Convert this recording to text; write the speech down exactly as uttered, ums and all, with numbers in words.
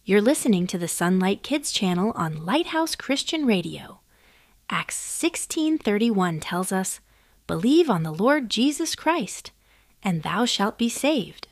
You're listening to the Sunlight Kids channel on Lighthouse Christian Radio. Acts sixteen thirty-one tells us, "Believe on the Lord Jesus Christ, and thou shalt be saved,